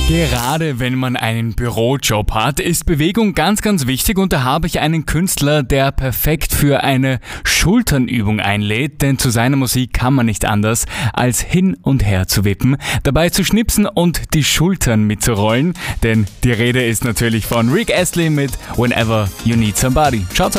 Gerade wenn man einen Bürojob hat, ist Bewegung ganz, ganz wichtig und da habe ich einen Künstler, der perfekt für eine Schulternübung einlädt, denn zu seiner Musik kann man nicht anders, als hin und her zu wippen, dabei zu schnipsen und die Schultern mitzurollen, denn die Rede ist natürlich von Rick Astley mit Whenever You Need Somebody. Schaut's